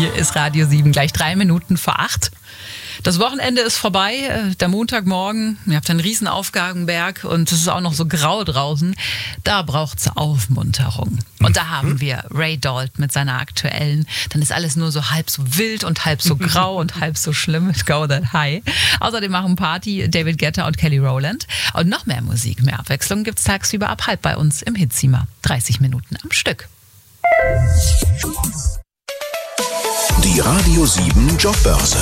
Hier ist Radio 7, gleich 3 Minuten vor 8. Das Wochenende ist vorbei, der Montagmorgen. Ihr habt einen riesen Aufgabenberg und es ist auch noch so grau draußen. Da braucht's Aufmunterung. Und da haben wir Ray Dalton mit seiner aktuellen. Dann ist alles nur so halb so wild und halb so grau und halb so schlimm mit Go That High. Außerdem machen Party David Guetta und Kelly Rowland. Und noch mehr Musik, mehr Abwechslung gibt's tagsüber ab 12 bei uns im Hitzimmer. 30 Minuten am Stück. Die Radio 7 Jobbörse.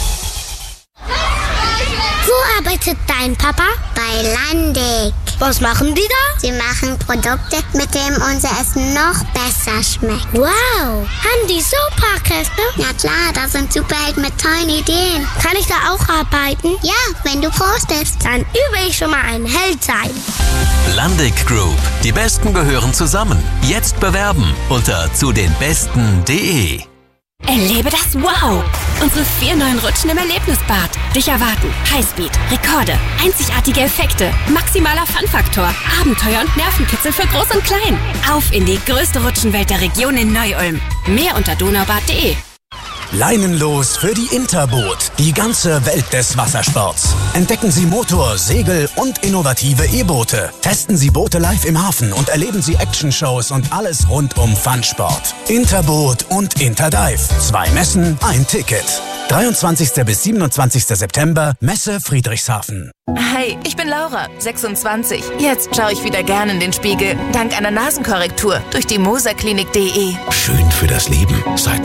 Wo arbeitet dein Papa? Bei Landig. Was machen die da? Sie machen Produkte, mit denen unser Essen noch besser schmeckt. Wow, haben die Superkräfte? Na klar, das sind Superhelden mit tollen Ideen. Kann ich da auch arbeiten? Ja, wenn du groß bist. Dann übe ich schon mal ein Held sein. Landig Group. Die Besten gehören zusammen. Jetzt bewerben unter zudenbesten.de. Erlebe das Wow! Unsere 4 neuen Rutschen im Erlebnisbad. Dich erwarten Highspeed, Rekorde, einzigartige Effekte, maximaler Fun-Faktor, Abenteuer und Nervenkitzel für Groß und Klein. Auf in die größte Rutschenwelt der Region in Neu-Ulm. Mehr unter donaubad.de. Leinenlos für die Interboot, die ganze Welt des Wassersports. Entdecken Sie Motor-, Segel- und innovative E-Boote. Testen Sie Boote live im Hafen und erleben Sie Action-Shows und alles rund um Funsport. Interboot und Interdive. 2 Messen, ein Ticket. 23. bis 27. September, Messe Friedrichshafen. Hi, ich bin Laura, 26. Jetzt schaue ich wieder gern in den Spiegel, dank einer Nasenkorrektur durch die moserklinik.de. Schön für das Leben seit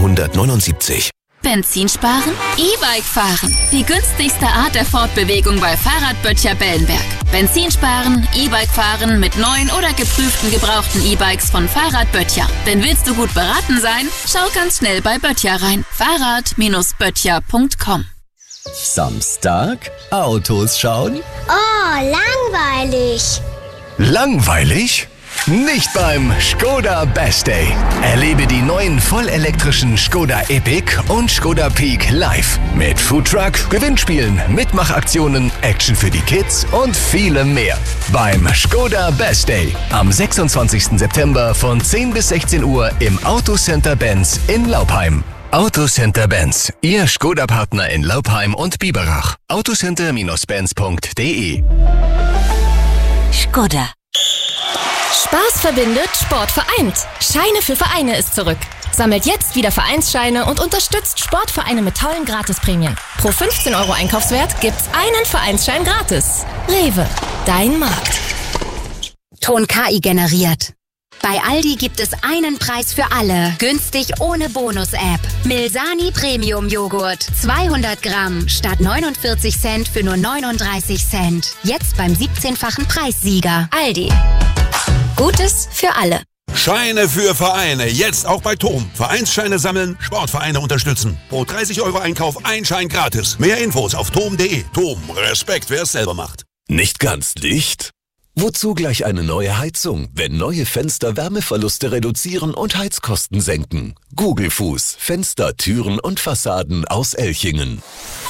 1979. Benzin sparen? E-Bike fahren. Die günstigste Art der Fortbewegung bei Fahrradböttcher Bellenberg. Benzin sparen, E-Bike fahren mit neuen oder geprüften gebrauchten E-Bikes von Fahrradböttcher. Denn willst du gut beraten sein? Schau ganz schnell bei Böttcher rein. Fahrrad-böttcher.com. Samstag, Autos schauen. Oh, langweilig. Langweilig? Nicht beim Skoda Best Day. Erlebe die neuen vollelektrischen Skoda Epic und Skoda Peak live. Mit Foodtruck, Gewinnspielen, Mitmachaktionen, Action für die Kids und vielem mehr. Beim Skoda Best Day am 26. September von 10 bis 16 Uhr im Autocenter Benz in Laupheim. Autocenter Benz, Ihr Skoda-Partner in Laupheim und Biberach. Autocenter-benz.de. Skoda. Spaß verbindet, Sport vereint. Scheine für Vereine ist zurück. Sammelt jetzt wieder Vereinsscheine und unterstützt Sportvereine mit tollen Gratisprämien. Pro 15 € Einkaufswert gibt's einen Vereinsschein gratis. Rewe, dein Markt. Ton KI generiert. Bei Aldi gibt es einen Preis für alle. Günstig ohne Bonus-App. Milsani Premium Joghurt. 200 Gramm statt 49 Cent für nur 39 Cent. Jetzt beim 17-fachen Preissieger. Aldi. Gutes für alle. Scheine für Vereine. Jetzt auch bei TOM. Vereinsscheine sammeln, Sportvereine unterstützen. Pro 30 € Einkauf ein Schein gratis. Mehr Infos auf tom.de. TOM. Respekt, wer es selber macht. Nicht ganz dicht? Wozu gleich eine neue Heizung, wenn neue Fenster Wärmeverluste reduzieren und Heizkosten senken? Gugelfuß. Fenster, Türen und Fassaden aus Elchingen.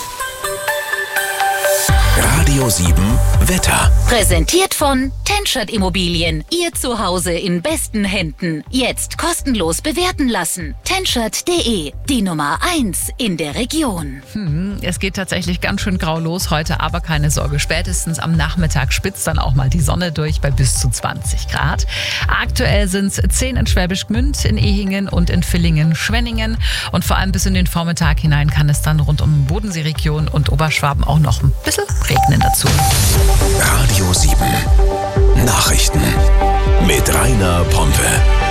Radio 7 Wetter. Präsentiert von Tenschert Immobilien. Ihr Zuhause in besten Händen. Jetzt kostenlos bewerten lassen. Tenschert.de. Die Nummer 1 in der Region. Es geht tatsächlich ganz schön grau los heute, aber keine Sorge. Spätestens am Nachmittag spitzt dann auch mal die Sonne durch bei bis zu 20 Grad. Aktuell sind es 10 in Schwäbisch Gmünd, in Ehingen und in Villingen-Schwenningen. Und vor allem bis in den Vormittag hinein kann es dann rund um Bodenseeregion und Oberschwaben auch noch ein bisschen regnen dazu. Radio 7 Nachrichten mit Rainer Pompe.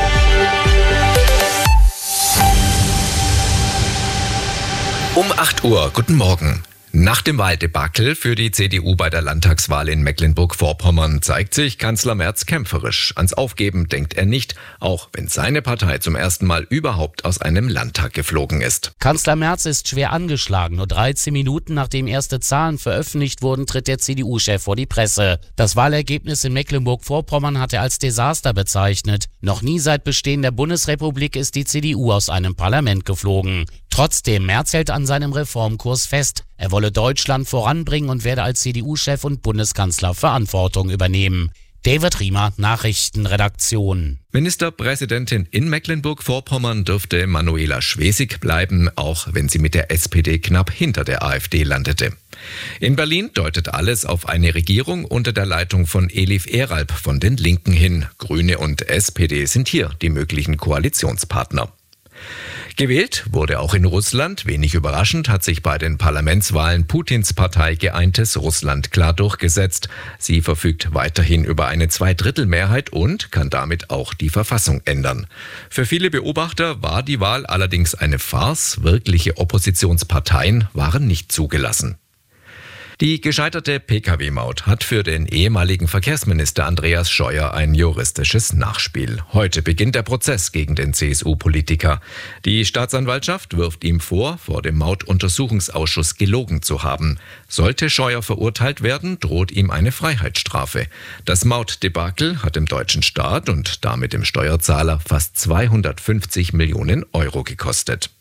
Um 8 Uhr, guten Morgen. Nach dem Wahldebakel für die CDU bei der Landtagswahl in Mecklenburg-Vorpommern zeigt sich Kanzler Merz kämpferisch. Ans Aufgeben denkt er nicht, auch wenn seine Partei zum ersten Mal überhaupt aus einem Landtag geflogen ist. Kanzler Merz ist schwer angeschlagen. Nur 13 Minuten nachdem erste Zahlen veröffentlicht wurden, tritt der CDU-Chef vor die Presse. Das Wahlergebnis in Mecklenburg-Vorpommern hat er als Desaster bezeichnet. Noch nie seit Bestehen der Bundesrepublik ist die CDU aus einem Parlament geflogen. Trotzdem, Merz hält an seinem Reformkurs fest. Er wolle Deutschland voranbringen und werde als CDU-Chef und Bundeskanzler Verantwortung übernehmen. David Riemer, Nachrichtenredaktion. Ministerpräsidentin in Mecklenburg-Vorpommern dürfte Manuela Schwesig bleiben, auch wenn sie mit der SPD knapp hinter der AfD landete. In Berlin deutet alles auf eine Regierung unter der Leitung von Elif Eralp von den Linken hin. Grüne und SPD sind hier die möglichen Koalitionspartner. Gewählt wurde auch in Russland. Wenig überraschend hat sich bei den Parlamentswahlen Putins Partei Geeintes Russland klar durchgesetzt. Sie verfügt weiterhin über eine Zweidrittelmehrheit und kann damit auch die Verfassung ändern. Für viele Beobachter war die Wahl allerdings eine Farce. Wirkliche Oppositionsparteien waren nicht zugelassen. Die gescheiterte Pkw-Maut hat für den ehemaligen Verkehrsminister Andreas Scheuer ein juristisches Nachspiel. Heute beginnt der Prozess gegen den CSU-Politiker. Die Staatsanwaltschaft wirft ihm vor dem Mautuntersuchungsausschuss gelogen zu haben. Sollte Scheuer verurteilt werden, droht ihm eine Freiheitsstrafe. Das Mautdebakel hat dem deutschen Staat und damit dem Steuerzahler fast 250 Millionen Euro gekostet.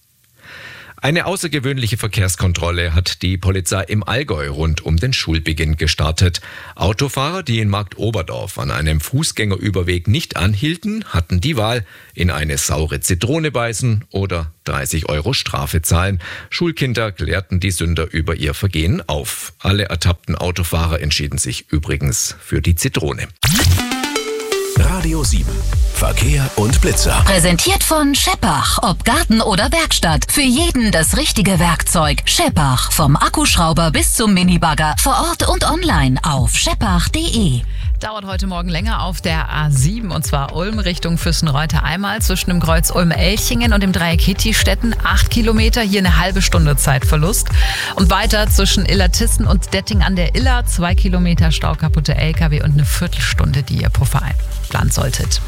Eine außergewöhnliche Verkehrskontrolle hat die Polizei im Allgäu rund um den Schulbeginn gestartet. Autofahrer, die in Marktoberdorf an einem Fußgängerüberweg nicht anhielten, hatten die Wahl: in eine saure Zitrone beißen oder 30 Euro Strafe zahlen. Schulkinder klärten die Sünder über ihr Vergehen auf. Alle ertappten Autofahrer entschieden sich übrigens für die Zitrone. Radio 7. Verkehr und Blitzer. Präsentiert von Scheppach. Ob Garten oder Werkstatt. Für jeden das richtige Werkzeug. Scheppach. Vom Akkuschrauber bis zum Minibagger. Vor Ort und online auf scheppach.de. Dauert heute Morgen länger auf der A7 und zwar Ulm Richtung Füssenreuter einmal zwischen dem Kreuz Ulm-Elchingen und dem Dreieck Hittistetten 8 Kilometer, hier eine halbe Stunde Zeitverlust. Und weiter zwischen Illertissen und Detting an der Iller 2 Kilometer staukaputte LKW und eine Viertelstunde, die ihr Puffer einplanen solltet.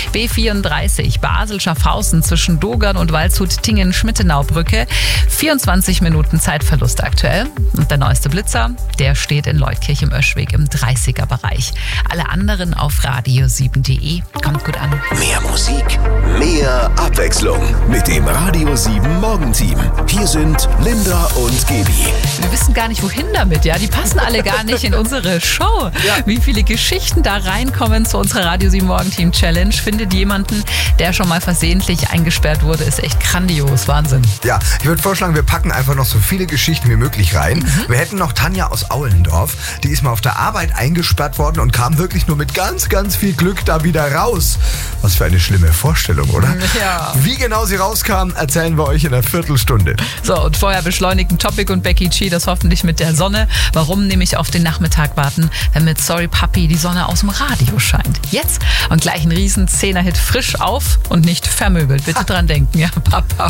B34 Basel-Schaffhausen zwischen Dogern und Waldshut-Tingen-Schmittenau-Brücke 24 Minuten Zeitverlust aktuell. Und der neueste Blitzer, der steht in Leutkirch im Öschweg im 30er-Bereich. Alle anderen auf radio7.de. Kommt gut an. Mehr Musik, mehr Abwechslung mit dem Radio 7 Morgenteam. Hier sind Linda und Gaby. Wir wissen gar nicht, wohin damit, ja? Die passen alle gar nicht in unsere Show. Ja. Wie viele Geschichten da reinkommen zu unserer Radio 7 Morgenteam Challenge. Findet jemanden, der schon mal versehentlich eingesperrt wurde, ist echt grandios. Wahnsinn. Ja, ich würde vorschlagen, wir packen einfach noch so viele Geschichten wie möglich rein. Wir hätten noch Tanja aus Aulendorf. Die ist mal auf der Arbeit eingesperrt worden und kam wirklich nur mit ganz, ganz viel Glück da wieder raus. Was für eine schlimme Vorstellung, oder? Ja. Wie genau sie rauskam, erzählen wir euch in einer Viertelstunde. So, und vorher beschleunigen Topic und Becky G, das hoffentlich mit der Sonne. Warum nämlich auf den Nachmittag warten, wenn mit Sorry Papi die Sonne aus dem Radio scheint. Jetzt und gleich ein riesen 10er-Hit frisch auf und nicht vermöbelt. Bitte dran denken, ja, Papa.